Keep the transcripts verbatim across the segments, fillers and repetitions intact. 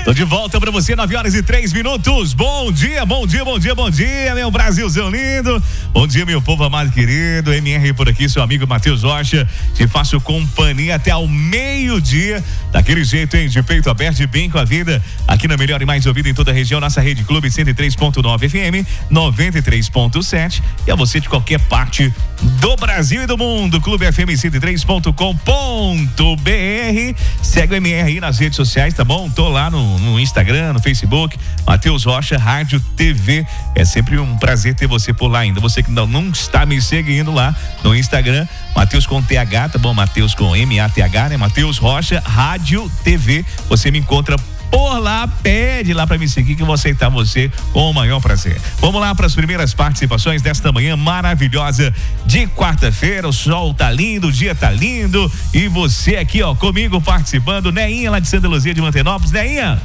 Tô de volta pra você, nove horas e três minutos. Bom dia, bom dia, bom dia, bom dia, meu Brasilzão lindo. Bom dia, meu povo amado querido. M R por aqui, seu amigo Matheus Rocha. Te faço companhia até ao meio-dia. Daquele jeito, hein? De peito aberto e bem com a vida. Aqui na melhor e mais ouvida em toda a região, nossa Rede Clube cento e três ponto nove F M, noventa e três ponto sete. E a você de qualquer parte do Brasil e do mundo. Clube F M cento e três ponto com ponto B R. Segue o M R aí nas redes sociais, tá bom? Tô lá no, no Instagram, no Facebook, Matheus Rocha, Rádio T V. É sempre um prazer ter você por lá ainda. Você que não, não está me seguindo lá no Instagram, Matheus com T H, tá bom? Matheus com M A T H, né? Matheus Rocha, Rádio T V. Você me encontra por lá, pede lá pra me seguir que eu vou aceitar você com o maior prazer. Vamos lá para as primeiras participações desta manhã maravilhosa de quarta-feira. O sol tá lindo, o dia tá lindo e você aqui, ó, comigo participando. Neinha lá de Santa Luzia de Mantenópolis. Neinha,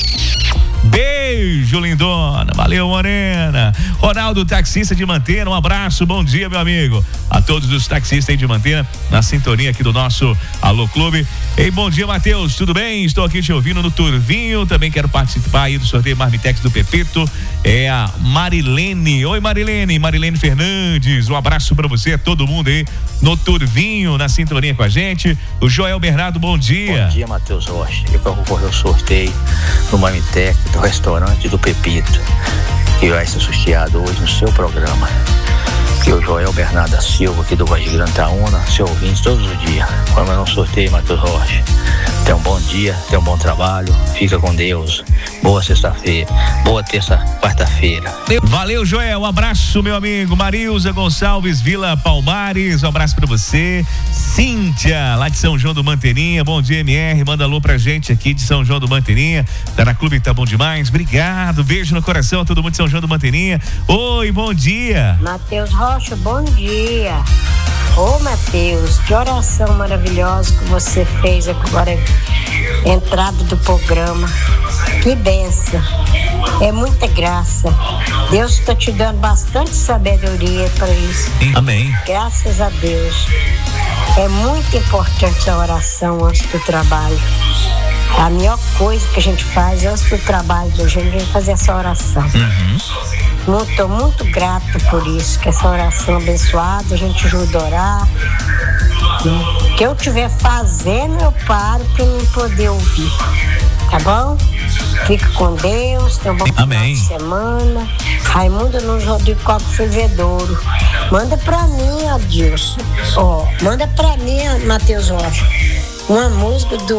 beijo, lindona. Valeu, morena. Ronaldo, taxista de Mantena, um abraço, bom dia, meu amigo. A todos os taxistas aí de Mantena, na sintonia aqui do nosso Alô Clube. Ei, bom dia, Matheus, tudo bem? Estou aqui te ouvindo no Turvinho, também quero participar aí do sorteio Marmitex do Pepito. É a Marilene. Oi, Marilene, Marilene Fernandes, um abraço pra você, a todo mundo aí no Turvinho, na sintonia com a gente. O Joel Bernardo, bom dia. Bom dia, Matheus Rocha. Eu vou concorrer ao sorteio do Marmitex do restaurante do Pepito, que vai ser sorteado hoje no seu programa. Que o Joel Bernardo da Silva, aqui do Vaz Grande Taúna, seu ouvinte todos os dias. Vamos lá no sorteio, Matheus Rocha. Tenha um bom dia, tenha um bom trabalho, fica com Deus. Boa sexta-feira, boa terça, quarta-feira. Valeu, Joel, um abraço, meu amigo. Marilza Gonçalves, Vila Palmares, um abraço pra você. Cíntia, lá de São João do Manteninha, bom dia, M R, manda alô pra gente aqui de São João do Manteninha. Tá na Clube, tá bom demais, obrigado, beijo no coração a todo mundo de São João do Manteninha. Oi, bom dia. Matheus Rocha, bom dia. Ô, Matheus, que oração maravilhosa que você fez agora, entrada do programa. Que benção. É muita graça. Deus está te dando bastante sabedoria para isso. Amém. Graças a Deus. É muito importante a oração antes do trabalho. A melhor coisa que a gente faz antes do trabalho da gente é fazer essa oração. Uhum. Estou muito, muito grato por isso, que essa oração abençoada, a gente ajuda a orar. O que eu estiver fazendo, eu paro para não poder ouvir. Tá bom? Fica com Deus, tenha um bom Amém. final de semana. Raimundo Nunes Rodrigo Copo Fervedouro. Manda pra mim, ó Deus. Ó, manda pra mim, Matheus Rocha, uma música do,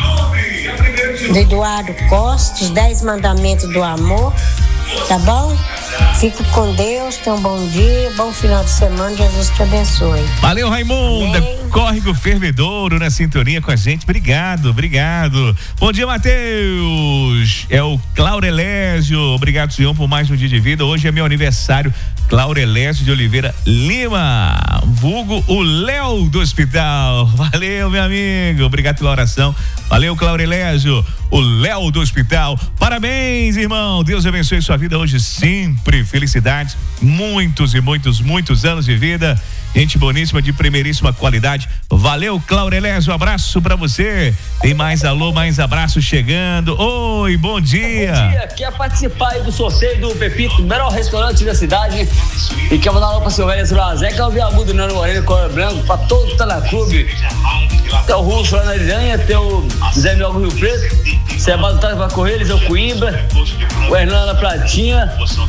do Eduardo Costa, Os Dez Mandamentos do Amor. Tá bom? Fique com Deus, tenha um bom dia, bom final de semana, Jesus te abençoe. Valeu, Raimunda. Córrego Fervedouro na sintonia com a gente, obrigado, obrigado. Bom dia, Matheus. É o Claurelésio, obrigado, senhor, por mais um dia de vida. Hoje é meu aniversário. Claurelésio de Oliveira Lima, vulgo o Léo do Hospital. Valeu, meu amigo, obrigado pela oração. Valeu, Claurelésio, o Léo do Hospital. Parabéns, irmão, Deus abençoe sua vida hoje sempre, felicidades, muitos e muitos, muitos anos de vida, gente boníssima, de primeiríssima qualidade. Valeu, Claurelésio, um abraço pra você. Tem mais alô, mais abraço chegando. Oi, bom dia. Bom dia, quer participar aí do sorteio do Pepito, o melhor restaurante da cidade, e quer mandar alô pra seu velho Zé, que é o Viagudo Nano Moreno, Cor Branco, pra todo o Teleclube. Tem o Russo lá na Iranha, tem o Zé Miogo Rio Preto, Sebado tá pra correr, Eliseu Coimbra, o Hernando na Pratinha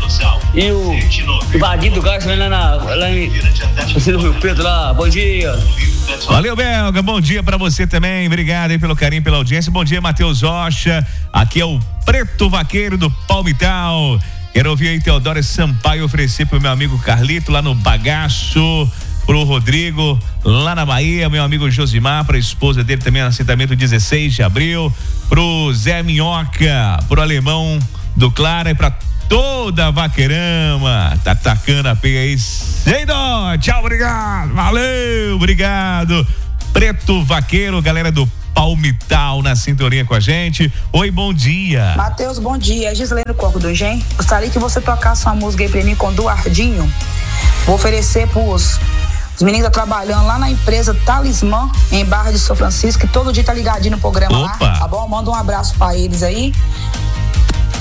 e o, o Baguinho do Gasto lá, na, lá em no Rio Preto lá. Bom dia. Valeu, Belga, bom dia pra você também, obrigado aí pelo carinho, pela audiência. Bom dia, Matheus Rocha, aqui é o Preto Vaqueiro do Palmital. Quero ouvir aí Teodoro Sampaio oferecer pro meu amigo Carlito lá no Bagaço, pro Rodrigo lá na Bahia, meu amigo Josimar, pra esposa dele também no assentamento dezesseis de abril, pro Zé Minhoca, pro Alemão do Clara e pra toda a Vaquerama, tá tacando a peia aí, sem dó, tchau, obrigado, valeu, obrigado, Preto Vaqueiro, galera do Palmital na sintonia com a gente. Oi, bom dia. Matheus, bom dia, é Gislene Corpo do Gen. Gostaria que você tocasse uma música aí pra mim com Duardinho. Vou oferecer pros os meninos estão trabalhando lá na empresa Talismã, em Barra de São Francisco, que todo dia tá ligadinho no programa. Opa. Lá, tá bom? Manda um abraço pra eles aí.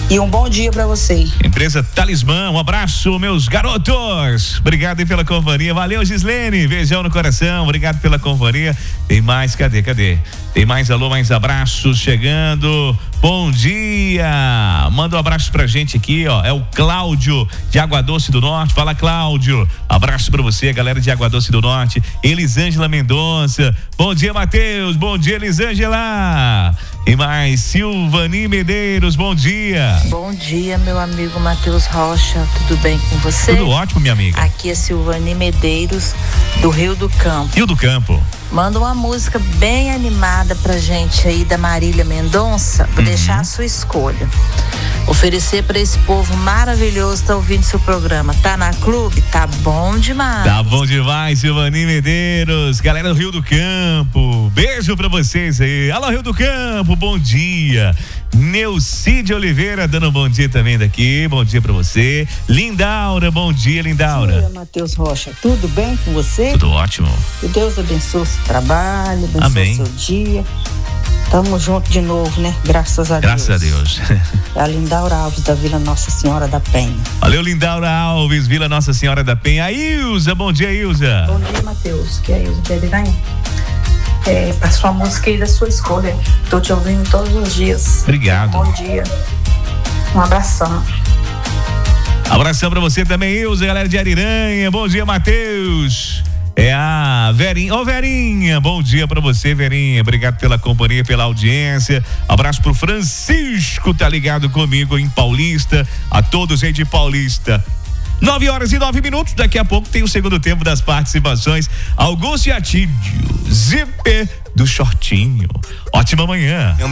E um bom dia pra você. Empresa Talismã, um abraço, meus garotos. Obrigado aí pela companhia. Valeu, Gislene. Beijão no coração. Obrigado pela companhia. Tem mais, cadê, cadê? Tem mais alô, mais abraços chegando. Bom dia. Manda um abraço pra gente aqui, ó. É o Cláudio de Água Doce do Norte. Fala, Cláudio. Abraço pra você, galera de Água Doce do Norte. Elisângela Mendonça. Bom dia, Matheus. Bom dia, Elisângela. E mais, Silvani Medeiros, bom dia. Bom dia, meu amigo Matheus Rocha, tudo bem com você? Tudo ótimo, minha amiga. Aqui é Silvani Medeiros, do Rio do Campo. Rio do Campo. Manda uma música bem animada pra gente aí da Marília Mendonça, vou uhum. deixar a sua escolha. Oferecer pra esse povo maravilhoso tá ouvindo seu programa. Tá na clube? Tá bom demais. Tá bom demais, Silvani Medeiros. Galera do Rio do Campo, beijo pra vocês aí. Alô, Rio do Campo, bom dia. Neucide Oliveira dando um bom dia também daqui, bom dia pra você. Lindaura, bom dia, Lindaura. Bom dia, Matheus Rocha, tudo bem com você? Tudo ótimo. Que Deus abençoe o seu trabalho, abençoe Amém. o seu dia. Tamo junto de novo, né? Graças a Graças Deus. Graças a Deus. É a Lindaura Alves da Vila Nossa Senhora da Penha. Valeu, Lindaura Alves, Vila Nossa Senhora da Penha. A Ilza, bom dia, Ilza. Bom dia, Matheus, que é a Ilza Pedrinho. É, a sua música aí da sua escolha. Tô te ouvindo todos os dias. Obrigado. Bom dia. Um abração. Abração pra você também, Ilza, galera de Ariranha. Bom dia, Matheus. É a Verinha. Ô, oh, Verinha, bom dia pra você, Verinha. Obrigado pela companhia, pela audiência. Abraço pro Francisco, tá ligado comigo em Paulista. A todos aí de Paulista. Nove horas e nove minutos. Daqui a pouco tem o segundo tempo das participações. Augusto e Atídio, Zíper do Shortinho. Ótima manhã.